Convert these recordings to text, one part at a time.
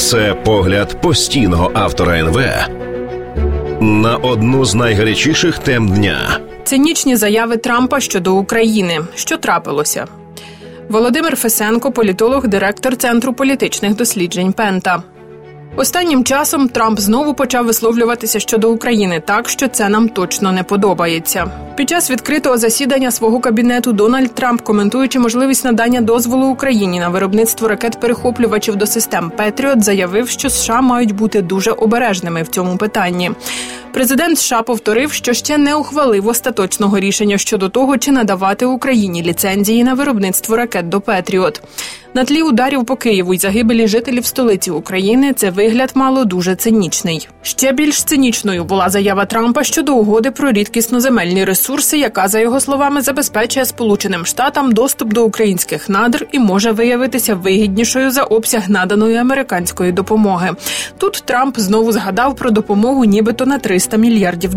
Це погляд постійного автора НВ на одну з найгарячіших тем дня. Цинічні заяви Трампа щодо України. Що трапилося? Володимир Фесенко, політолог, директор Центру політичних досліджень Пента. Останнім часом Трамп знову почав висловлюватися щодо України так, що це нам точно не подобається. Під час відкритого засідання свого кабінету Дональд Трамп, коментуючи можливість надання дозволу Україні на виробництво ракет-перехоплювачів до систем «Петріот», заявив, що США мають бути дуже обережними в цьому питанні. Президент США повторив, що ще не ухвалив остаточного рішення щодо того, чи надавати Україні ліцензії на виробництво ракет до «Петріот». На тлі ударів по Києву й загибелі жителів столиці України це вигляд мало дуже цинічний. Ще більш цинічною була заява Трампа щодо угоди про рідкісноземельні ресурси, яка, за його словами, забезпечує Сполученим Штатам доступ до українських надр і може виявитися вигіднішою за обсяг наданої американської допомоги. Тут Трамп знову згадав про допомогу нібито на $300 мільярдів.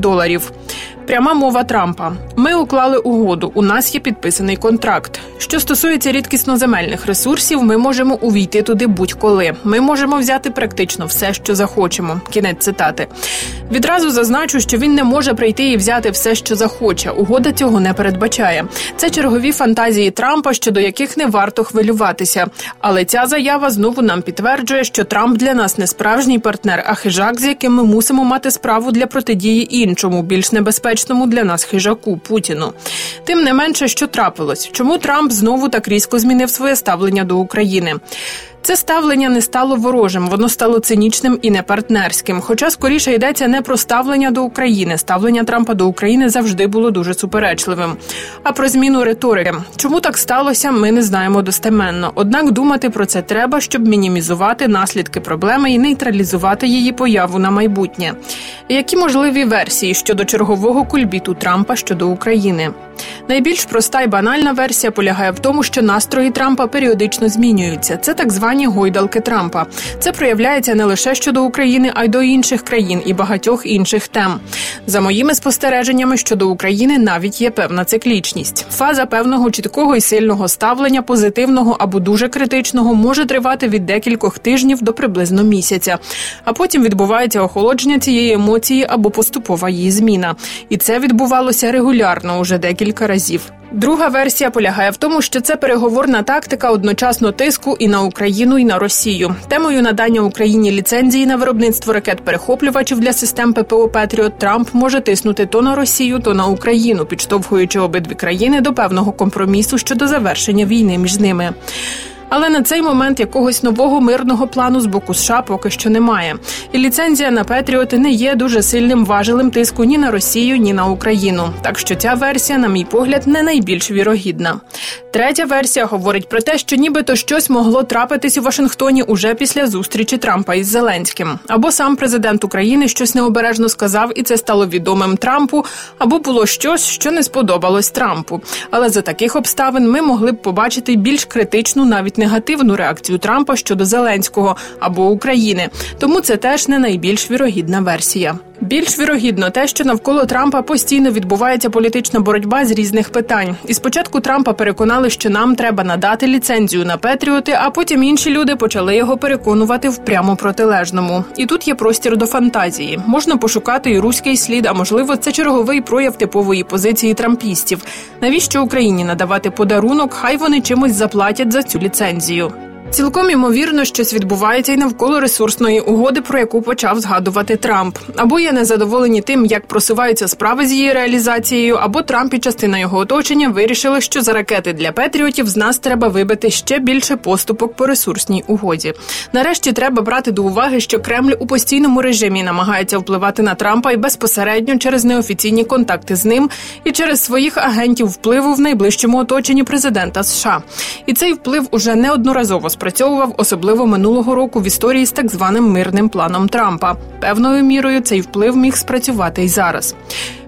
Пряма мова Трампа. Ми уклали угоду, у нас є підписаний контракт. Що стосується рідкісноземельних ресурсів, ми можемо увійти туди будь-коли. Ми можемо взяти практично все, що захочемо. Кінець цитати. Відразу зазначу, що він не може прийти і взяти все, що захоче. Угода цього не передбачає. Це чергові фантазії Трампа, щодо яких не варто хвилюватися. Але ця заява знову нам підтверджує, що Трамп для нас не справжній партнер, а хижак, з яким ми мусимо мати справу для протидії іншому, більш небезпечному для нас хижаку – Путіну. Тим не менше, що трапилось? Чому Трамп знову так різко змінив своє ставлення до України? Це ставлення не стало ворожим, воно стало цинічним і непартнерським. Хоча скоріше йдеться не про ставлення до України. Ставлення Трампа до України завжди було дуже суперечливим. А про зміну риторики. Чому так сталося, ми не знаємо достеменно. Однак думати про це треба, щоб мінімізувати наслідки проблеми і нейтралізувати її появу на майбутнє. Які можливі версії щодо чергового кульбіту Трампа щодо України? Найбільш проста і банальна версія полягає в тому, що настрої Трампа періодично змінюються. Це так звані гойдалки Трампа. Це проявляється не лише щодо України, а й до інших країн і багатьох інших тем. За моїми спостереженнями щодо України навіть є певна циклічність. Фаза певного чіткого і сильного ставлення, позитивного або дуже критичного, може тривати від декількох тижнів до приблизно місяця. А потім відбувається охолодження цієї емоції або поступова її зміна. І це відбувалося регулярно уже декілька разів. Друга версія полягає в тому, що це переговорна тактика одночасно тиску і на Україну, і на Росію. Темою надання Україні ліцензії на виробництво ракет-перехоплювачів для систем ППО «Петріот» Трамп може тиснути то на Росію, то на Україну, підштовхуючи обидві країни до певного компромісу щодо завершення війни між ними. Але на цей момент якогось нового мирного плану з боку США поки що немає. І ліцензія на «Петріоти» не є дуже сильним важелем тиску ні на Росію, ні на Україну. Так що ця версія, на мій погляд, не найбільш вірогідна. Третя версія говорить про те, що нібито щось могло трапитись у Вашингтоні уже після зустрічі Трампа із Зеленським. Або сам президент України щось необережно сказав, і це стало відомим Трампу, або було щось, що не сподобалось Трампу. Але за таких обставин ми могли б побачити більш критичну, навіть негативну реакцію Трампа щодо Зеленського або України. Тому це теж не найбільш вірогідна версія. Більш вірогідно те, що навколо Трампа постійно відбувається політична боротьба з різних питань. І спочатку Трампа переконали, що нам треба надати ліцензію на «Петріоти», а потім інші люди почали його переконувати в прямо протилежному. І тут є простір до фантазії. Можна пошукати і руський слід, а можливо це черговий прояв типової позиції трампістів. Навіщо Україні надавати подарунок, хай вони чимось заплатять за цю ліцензію. Цілком ймовірно, щось відбувається і навколо ресурсної угоди, про яку почав згадувати Трамп. Або є незадоволені тим, як просуваються справи з її реалізацією, або Трамп і частина його оточення вирішили, що за ракети для «Петріотів» з нас треба вибити ще більше поступок по ресурсній угоді. Нарешті треба брати до уваги, що Кремль у постійному режимі намагається впливати на Трампа і безпосередньо через неофіційні контакти з ним і через своїх агентів впливу в найближчому оточенні президента США. І цей вплив уже неодноразово спрацьовував, особливо минулого року в історії з так званим мирним планом Трампа. Певною мірою цей вплив міг спрацювати і зараз.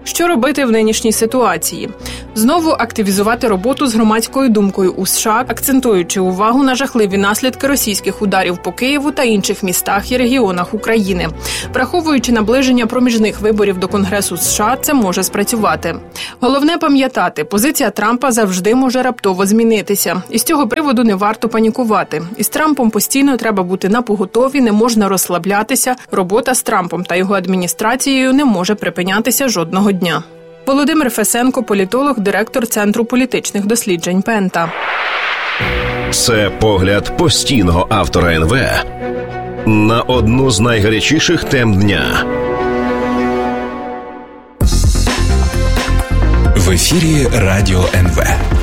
Що робити в нинішній ситуації? Знову активізувати роботу з громадською думкою у США, акцентуючи увагу на жахливі наслідки російських ударів по Києву та інших містах і регіонах України. Враховуючи наближення проміжних виборів до Конгресу США, це може спрацювати. Головне пам'ятати, позиція Трампа завжди може раптово змінитися. І з цього приводу не варто панікувати. Із Трампом постійно треба бути напоготові, не можна розслаблятися. Робота з Трампом та його адміністрацією не може припинятися жодного дня. Володимир Фесенко, політолог, директор Центру політичних досліджень Пента. Це погляд постійного автора НВ на одну з найгарячіших тем дня. В ефірі Радіо НВ.